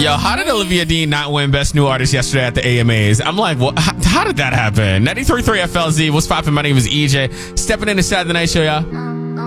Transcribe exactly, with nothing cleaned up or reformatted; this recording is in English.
yo, how did Olivia Dean not win Best New Artist yesterday at the A M As? I'm like, what? How, how did that happen? ninety-three point three F L Z. What's poppin'? My name is E J. Stepping in inside the night show, y'all.